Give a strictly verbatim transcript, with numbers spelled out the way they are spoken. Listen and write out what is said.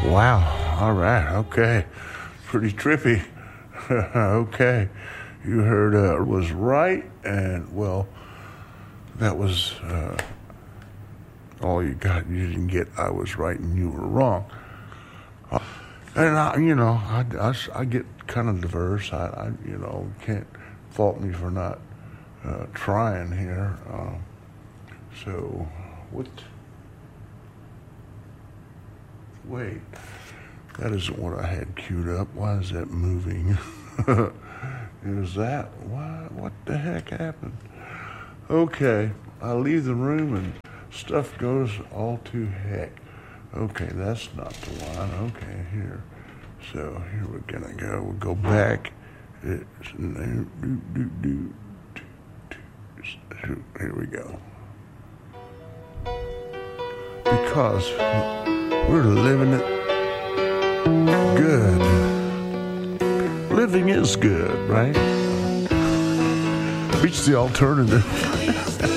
Wow. All right. Okay. Pretty trippy. Okay. You heard uh, was right, and well, that was uh, all you got. You didn't get I was right and you were wrong. Uh, and I, you know, I, I, I get kind of diverse. I, I, you know, can't fault me for not uh, trying here. Uh, so, what? Wait, that isn't what I had queued up. Why is that moving? Is that why? What the heck happened? Okay, I leave the room and stuff goes all to heck. Okay, that's not the one. Okay, here. So here we're gonna go. We'll go back. It's, do, do, do, do, do. Here we go. Because we're living it good. Living is good, right? Reach the alternative.